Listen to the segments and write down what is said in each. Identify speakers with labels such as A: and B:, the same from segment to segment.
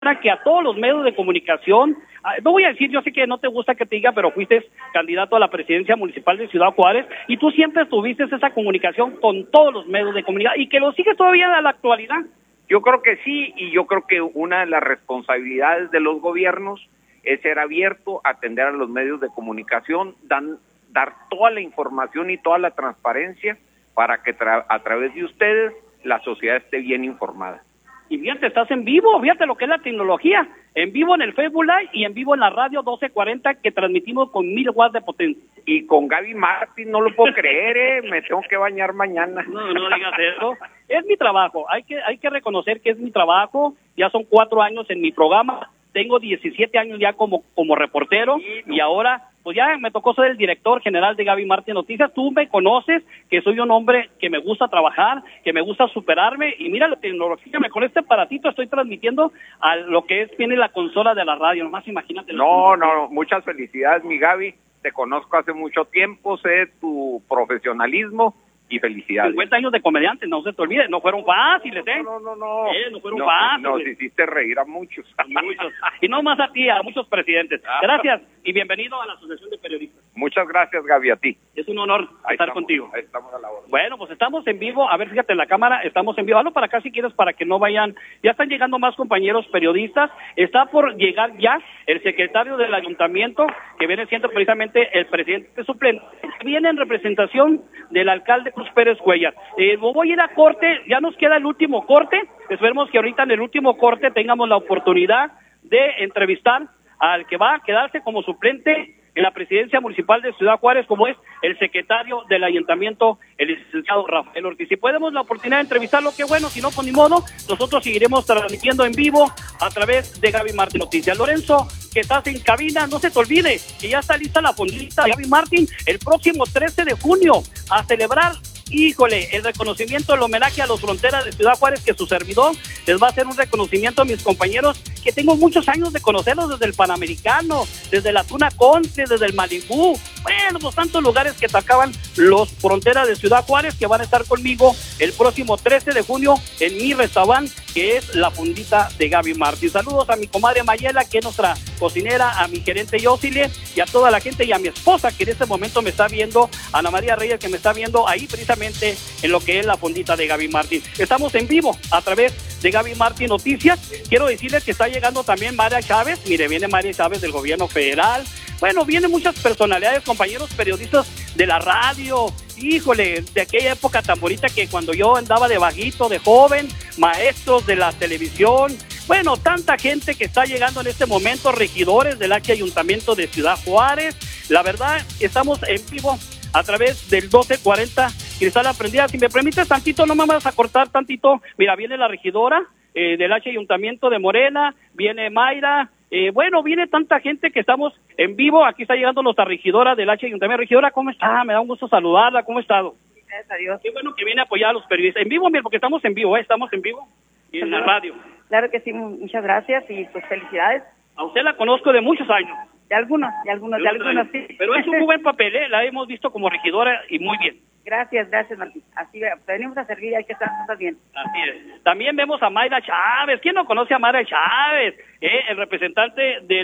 A: que a todos los medios de comunicación, no voy a decir, yo sé que no te gusta que te diga, pero fuiste candidato a la presidencia municipal de Ciudad Juárez y tú siempre tuviste esa comunicación con todos los medios de comunicación y que lo sigues todavía a la actualidad.
B: Yo creo que sí, y yo creo que una de las responsabilidades de los gobiernos es ser abierto, atender a los medios de comunicación, dar toda la información y toda la transparencia para que a través de ustedes la sociedad esté bien informada.
A: Y fíjate, estás en vivo, fíjate lo que es la tecnología, en vivo en el Facebook Live y en vivo en la radio 1240 que transmitimos con 1000 watts de potencia.
B: Y con Gaby Martín, no lo puedo creer, me tengo que bañar mañana.
A: No digas eso, es mi trabajo, hay que reconocer que es mi trabajo, ya son 4 años en mi programa, tengo 17 años ya como reportero y ahora pues ya me tocó ser el director general de Gaby Martín Noticias. Tú me conoces, que soy un hombre que me gusta trabajar, que me gusta superarme y mira la tecnología, con este aparatito estoy transmitiendo a lo que viene la consola de la radio, nomás imagínate.
B: No, muchas felicidades mi Gaby, te conozco hace mucho tiempo, sé tu profesionalismo y felicidades.
A: 50 años de comediante, no se te olvide, no fueron fáciles, ¿eh?
B: No
A: fueron fáciles.
B: Nos hiciste reír a muchos.
A: Y no más a ti, a muchos presidentes. Gracias y bienvenido a la Asociación de Periodistas.
B: Muchas gracias, Gaby, a ti.
A: Es un honor estar contigo.
B: Ahí estamos a la hora.
A: Bueno, pues estamos en vivo. A ver, fíjate en la cámara, estamos en vivo. Hazlo para acá si quieres, para que no vayan. Ya están llegando más compañeros periodistas. Está por llegar ya el secretario del ayuntamiento, que viene siendo precisamente el presidente suplente. Viene en representación del alcalde Cruz Pérez Cuellar. Voy a ir a corte, ya nos queda el último corte. Esperemos que ahorita en el último corte tengamos la oportunidad de entrevistar al que va a quedarse como suplente en la presidencia municipal de Ciudad Juárez, como es el secretario del ayuntamiento, el licenciado Rafael Ortiz. Si podemos la oportunidad de entrevistarlo, qué bueno, si no, pues ni modo, nosotros seguiremos transmitiendo en vivo a través de Gaby Martín Noticias. Lorenzo, que estás en cabina, no se te olvide que ya está lista la fondita de Gaby Martín el próximo 13 de junio a celebrar, híjole, el reconocimiento, el homenaje a los fronteras de Ciudad Juárez, que su servidor les va a hacer un reconocimiento a mis compañeros que tengo muchos años de conocerlos desde el Panamericano, desde la Tuna Conce, desde el Malibú, bueno, pues tantos lugares que tocaban los fronteras de Ciudad Juárez que van a estar conmigo el próximo 13 de junio en mi restaurante, que es La Fundita de Gaby Martín. Saludos a mi comadre Mayela, que es nuestra cocinera, a mi gerente Yosile y a toda la gente y a mi esposa que en este momento me está viendo, Ana María Reyes, que me está viendo ahí precisamente en lo que es La Fundita de Gaby Martín. Estamos en vivo a través de Gaby Martín Noticias. Quiero decirles que está llegando también María Chávez. Mire, viene María Chávez del gobierno federal. Bueno, vienen muchas personalidades, compañeros periodistas de la radio. Híjole, de aquella época tan bonita que cuando yo andaba de vaguito, de joven, maestros de la televisión. Bueno, tanta gente que está llegando en este momento, regidores del Ayuntamiento de Ciudad Juárez. La verdad, estamos en vivo a través del 1240 Cristal Aprendida. Si me permites tantito, no me vas a cortar tantito. Mira, viene la regidora del Ayuntamiento de Morena, viene Mayra. Bueno, viene tanta gente que estamos en vivo. Aquí está llegando nuestra regidora del Ayuntamiento. Regidora, ¿cómo está? Me da un gusto saludarla. ¿Cómo ha estado?
C: Gracias a Dios.
A: Qué bueno que viene a apoyar a los periodistas. En vivo, mira, porque estamos en vivo, estamos en vivo y en la radio.
C: Claro que sí, muchas gracias y pues felicidades.
A: A usted la conozco de muchos años.
C: De algunos sí.
A: Pero es un muy buen papel, la hemos visto como regidora y muy bien.
C: Gracias, Martín. Así venimos a servir y hay que hacer las cosas bien.
A: Así es. También vemos a Mayra Chávez. ¿Quién no conoce a Mayra Chávez? El representante de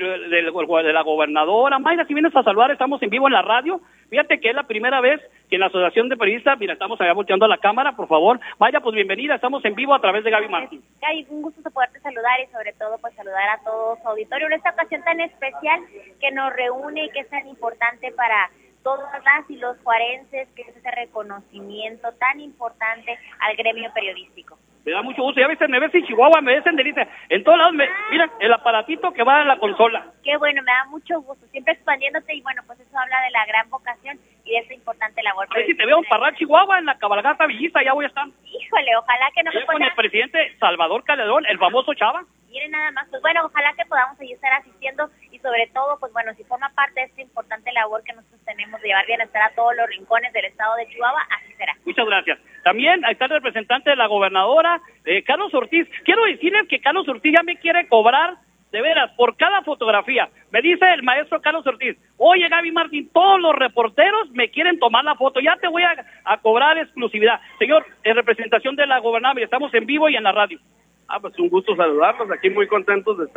A: la gobernadora. Mayra, si vienes a saludar, estamos en vivo en la radio. Fíjate que es la primera vez que en la Asociación de Periodistas, mira, estamos allá volteando a la cámara, por favor. Mayra, pues bienvenida, estamos en vivo a través de Gaby Martín.
D: Gaby, un gusto poderte saludar y sobre todo pues saludar a todo su auditorio en esta ocasión tan especial que nos reúne y que es tan importante para todas las y los juarenses, que es ese reconocimiento tan importante al gremio periodístico.
A: Me da mucho gusto, ya ves, me ves en Chihuahua, me ves en Delicia, en todos lados, mira, el aparatito que va en la consola.
D: Qué bueno, me da mucho gusto, siempre expandiéndote y bueno, pues eso habla de la gran vocación y de esa importante labor.
A: A ver si te veo en Parral, Chihuahua, en la cabalgata Villista, ya voy a estar.
D: Híjole, ojalá que no me
A: con el presidente Salvador Calderón, el famoso Chava.
D: Miren nada más, pues bueno, ojalá que podamos ahí estar asistiendo y sobre todo, pues bueno, si forma parte de esta importante labor que nosotros tenemos de llevar bienestar a todos los rincones del estado de Chihuahua, así será.
A: Muchas gracias. También está el representante de la gobernadora, Carlos Ortiz. Quiero decirles que Carlos Ortiz ya me quiere cobrar, de veras, por cada fotografía. Me dice el maestro Ortiz, oye Gaby Martín, todos los reporteros me quieren tomar la foto, ya te voy a cobrar exclusividad. Señor, en representación de la gobernadora, estamos en vivo y en la radio. Pues un gusto saludarlos, aquí muy contentos de